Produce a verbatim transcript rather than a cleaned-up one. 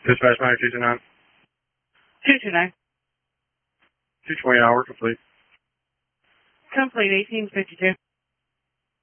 Dispatch nine two two nine. two two nine. two twenty hour complete. Complete eighteen fifty-two.